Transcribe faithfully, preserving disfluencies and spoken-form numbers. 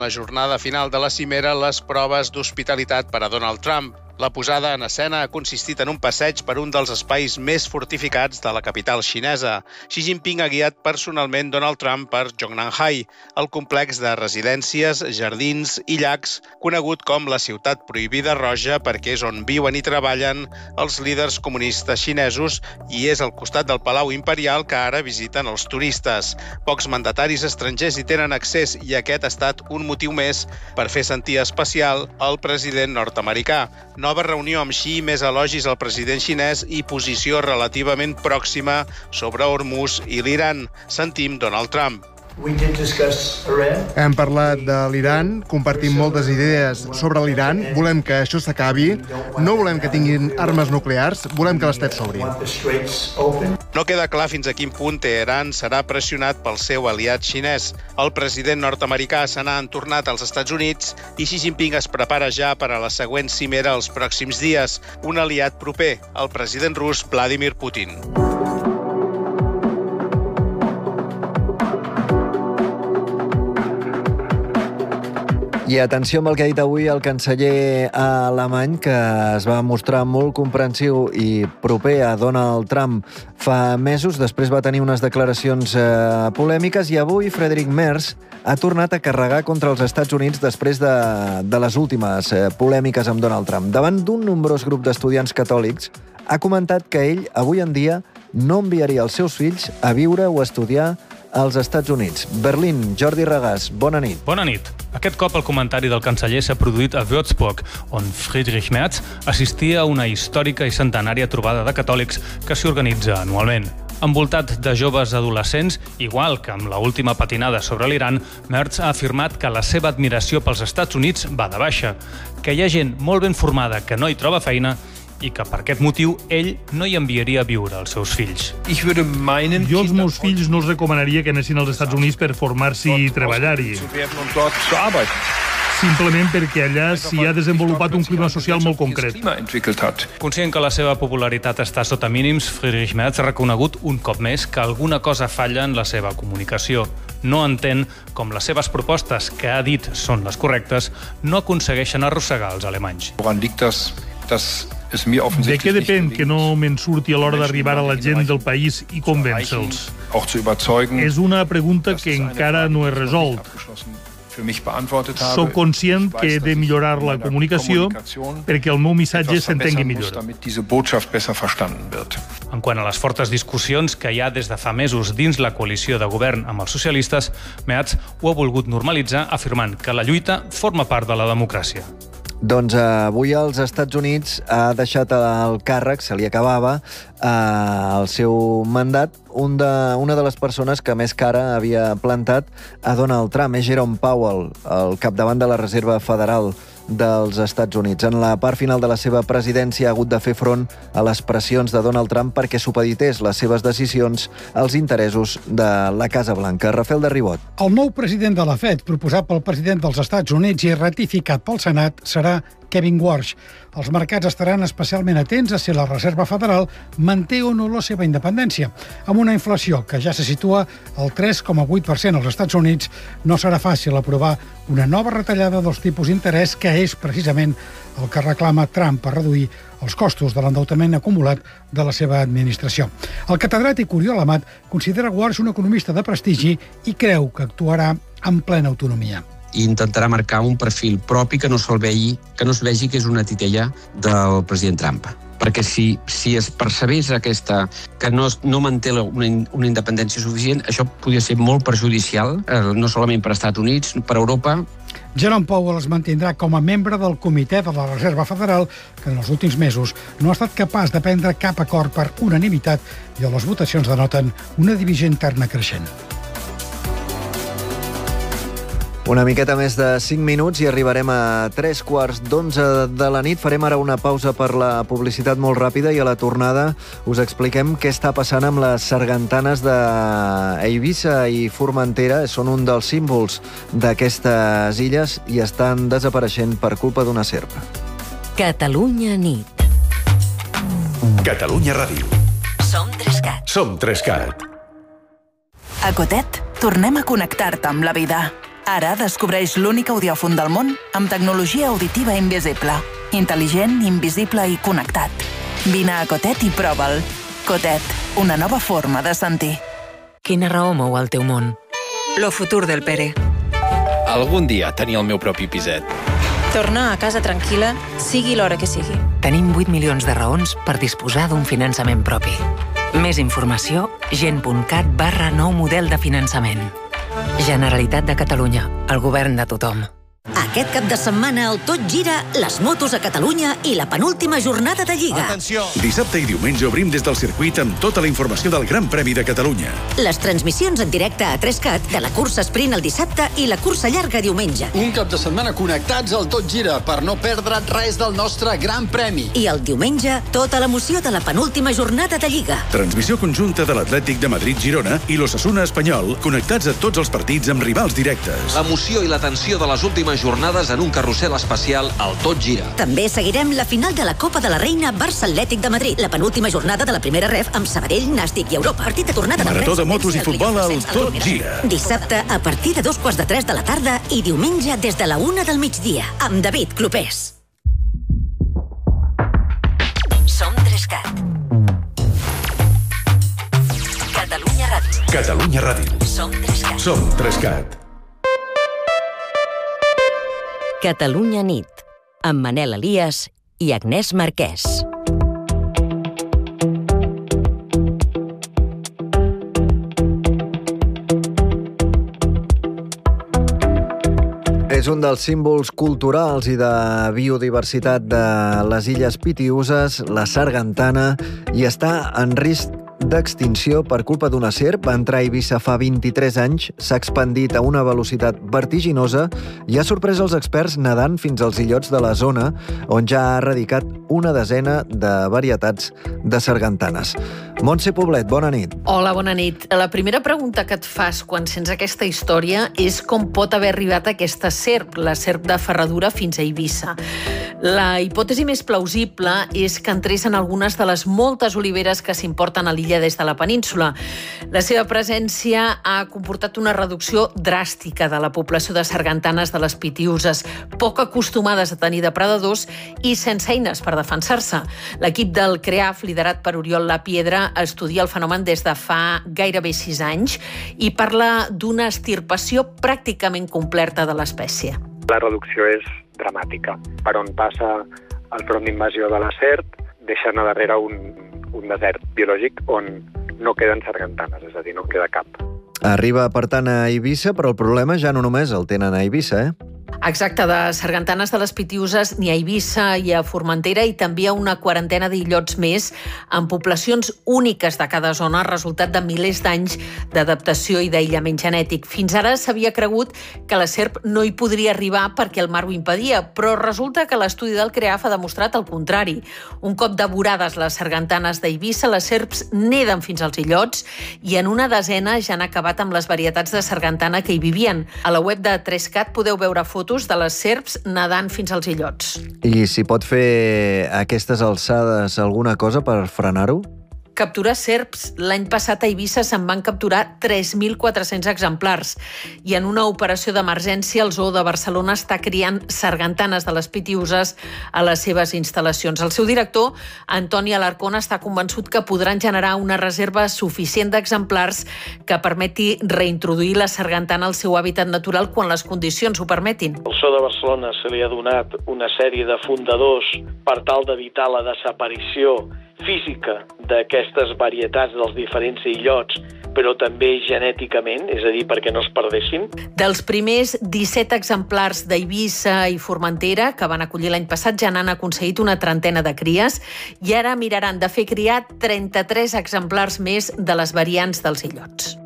La jornada final de la cimera, les proves d'hospitalitat per a Donald Trump. La posada en escena ha consistit en un passeig per un dels espais més fortificats de la capital xinesa. Xi Jinping ha guiat personalment Donald Trump per Zhongnanhai, el complex de residències, jardins i llacs, conegut com la ciutat prohibida roja perquè és on viuen i treballen els líders comunistes xinesos i és al costat del Palau Imperial que ara visiten els turistes. Pocs mandataris estrangers hi tenen accés i aquest ha estat un motiu més per fer sentir especial el president nord-americà. Nova reunió amb Xi, més elogis al president xinès i posició relativament pròxima sobre Hormuz i l'Iran. Sentim Donald Trump. Hem parlat de l'Iran, compartim moltes idees sobre l'Iran, volem que això s'acabi, no volem que tinguin armes nuclears, volem que l'Estret s'obri. No queda clar fins a quin punt Teheran serà pressionat pel seu aliat xinès. El president nord-americà se n'ha entornat als Estats Units i Xi Jinping es prepara ja per a la següent cimera els pròxims dies. Un aliat proper, el president rus Vladimir Putin. I atenció amb el que ha dit avui el canceller alemany, que es va mostrar molt comprensiu i proper a Donald Trump fa mesos. Després va tenir unes declaracions eh, polèmiques i avui Friedrich Merz ha tornat a carregar contra els Estats Units després de, de les últimes eh, polèmiques amb Donald Trump. Davant d'un nombrós grup d'estudiants catòlics, ha comentat que ell, avui en dia, no enviaria els seus fills a viure o a estudiar als Estats Units. Berlín, Jordi Regàs, bona nit. Bona nit. Aquest cop el comentari del canceller s'ha produït a Würzburg, on Friedrich Merz assistia a una històrica i centenària trobada de catòlics que s'hi organitza anualment. Envoltat de joves adolescents, igual que amb l'última patinada sobre l'Iran, Merz ha afirmat que la seva admiració pels Estats Units va de baixa, que hi ha gent molt ben formada que no hi troba feina i que per aquest motiu ell no hi enviaria a viure els seus fills. Jo als meus fills no els recomanaria que anessin als Estats Units per formar-s'hi i treballar-hi. Simplement perquè allà s'hi ha desenvolupat un clima social molt concret. Conscient que la seva popularitat està sota mínims, Friedrich Merz ha reconegut un cop més que alguna cosa falla en la seva comunicació. No entén com les seves propostes, que ha dit són les correctes, no aconsegueixen arrossegar els alemanys. De què depèn que no me'n surti a l'hora d'arribar a la gent del país i convèncer-los? És una pregunta que encara no he resolt. Soc conscient que he de millorar la comunicació perquè el meu missatge s'entengui millor. En quant a les fortes discussions que hi ha des de fa mesos dins la coalició de govern amb els socialistes, Merz ho ha volgut normalitzar afirmant que la lluita forma part de la democràcia. Doncs avui als Estats Units ha deixat el càrrec, se li acabava eh, el seu mandat, un de, una de les persones que més cara havia plantat a Donald Trump, és Jerome Powell, el capdavant de la Reserva Federal dels Estats Units. En la part final de la seva presidència ha hagut de fer front a les pressions de Donald Trump perquè supedités les seves decisions als interessos de la Casa Blanca. Rafael de Ribot. El nou president de la Fed, proposat pel president dels Estats Units i ratificat pel Senat, serà Kevin Warsh. Els mercats estaran especialment atents a si la Reserva Federal manté o no la seva independència. Amb una inflació que ja se situa al tres coma vuit per cent als Estats Units, no serà fàcil aprovar una nova retallada dels tipus d'interès, que és precisament el que reclama Trump per reduir els costos de l'endeutament acumulat de la seva administració. El catedràtic Oriol Amat considera Warsh un economista de prestigi i creu que actuarà amb plena autonomia. I intentarà marcar un perfil propi que no se'l vegi, que no es vegi que és una titella del president Trump. Perquè si, si es percebés aquesta, que no, no manté una, una independència suficient, això podria ser molt perjudicial, eh, no solament per als Estats Units, per Europa. Jerome Powell es mantindrà com a membre del Comitè de la Reserva Federal, que en els últims mesos no ha estat capaç de prendre cap acord per unanimitat i les votacions denoten una divisió interna creixent. Una miqueta més de cinc minuts i arribarem a tres quarts d'onze de la nit. Farem ara una pausa per la publicitat molt ràpida i a la tornada us expliquem què està passant amb les sargantanes d'Eivissa i Formentera. Són un dels símbols d'aquestes illes i estan desapareixent per culpa d'una serp. Catalunya nit. Catalunya Ràdio. Som Trescat. Som Trescat. A Cotet tornem a connectar-te amb la vida. Ara descobreix l'únic audiòfon del món amb tecnologia auditiva invisible. Intel·ligent, invisible i connectat. Vine a Cotet i prova'l. Cotet, una nova forma de sentir. Quina raó mou el teu món? Lo futur del Pere. Algun dia tenir el meu propi piset. Tornar a casa tranquil·la, sigui l'hora que sigui. Tenim vuit milions de raons per disposar d'un finançament propi. Més informació, gent.cat barra nou model de finançament. Generalitat de Catalunya, el govern de tothom. Aquest cap de setmana el Tot Gira, les motos a Catalunya i la penúltima jornada de Lliga. Atenció! Dissabte i diumenge obrim des del circuit amb tota la informació del Gran Premi de Catalunya. Les transmissions en directe a tres cat de la cursa sprint el dissabte i la cursa llarga diumenge. Un cap de setmana connectats al Tot Gira per no perdre't res del nostre Gran Premi. I el diumenge, tota l'emoció de la penúltima jornada de Lliga. Transmissió conjunta de l'Atlètic de Madrid-Girona i l'Osasuna Espanyol, connectats a tots els partits amb rivals directes. L'emoció i la tensió de les últimes jornades en un carrusel especial al Tot Gira. També seguirem la final de la Copa de la Reina Barça Atlètic de Madrid, la penúltima jornada de la primera ref amb Sabadell, Nàstic i Europa. Partit de tornada de Marató de motos i futbol al Tot Gira. Dissabte a partir de dos quarts de tres de la tarda i diumenge des de la una del migdia amb David Clopés. Som tres cat. Catalunya Ràdio. Catalunya Ràdio. Som tres cat. Som tres cat. Catalunya nit, amb Manel Elias i Agnès Marquès. És un dels símbols culturals i de biodiversitat de les Illes Pitiüses, la sargantana, i està en risc d'extinció per culpa d'una serp. Va entrar a Eivissa fa vint-i-tres anys, s'ha expandit a una velocitat vertiginosa i ha sorprès els experts nedant fins als illots de la zona, on ja ha erradicat una desena de varietats de sargantanes. Montse Poblet, bona nit. Hola, bona nit. La primera pregunta que et fas quan sents aquesta història és com pot haver arribat aquesta serp, la serp de ferradura, fins a Eivissa. La hipòtesi més plausible és que entrés en algunes de les moltes oliveres que s'importen a l'illa des de la península. La seva presència ha comportat una reducció dràstica de la població de sargantanes de les Pitiüses, poc acostumades a tenir depredadors i sense eines per defensar-se. L'equip del CREAF, liderat per Oriol Lapiedra, estudia el fenomen des de fa gairebé sis anys i parla d'una extirpació pràcticament completa de l'espècie. La reducció és dramàtica. Per on passa el front d'invasió de la serp, deixant a darrere un, un desert biològic on no queden sargantanes, és a dir, no queda cap. Arriba, per tant, a Eivissa, però el problema ja no només el tenen a Eivissa, eh? Exacte, de sargantanes de les Pitiüses n'hi ha a Eivissa i a Formentera i també a una quarantena d'illots més amb poblacions úniques de cada zona, resultat de milers d'anys d'adaptació i d'aïllament genètic. Fins ara s'havia cregut que la serp no hi podria arribar perquè el mar ho impedia, però resulta que l'estudi del CREAF ha demostrat el contrari. Un cop devorades les sargantanes d'Eivissa, les serps neden fins als illots i en una desena ja han acabat amb les varietats de sargantana que hi vivien. A la web de tres cat podeu veure fotos de les serps nedant fins als illots. I si pot fer a aquestes alçades alguna cosa per frenar-ho? Capturar serps. L'any passat a Eivissa se'n van capturar tres mil quatre-cents exemplars i en una operació d'emergència el Zoo de Barcelona està criant sargantanes de les Pitiüses a les seves instal·lacions. El seu director, Antoni Alarcón, està convençut que podran generar una reserva suficient d'exemplars que permeti reintroduir la sargantana al seu hàbitat natural quan les condicions ho permetin. Al Zoo de Barcelona se li ha donat una sèrie de fundadors per tal d'evitar la desaparició física d'aquestes varietats dels diferents illots, però també genèticament, és a dir, perquè no es perdessin. Dels primers disset exemplars d'Eivissa i Formentera que van acollir l'any passat ja n'han aconseguit una trentena de cries i ara miraran de fer criar trenta-tres exemplars més de les variants dels illots.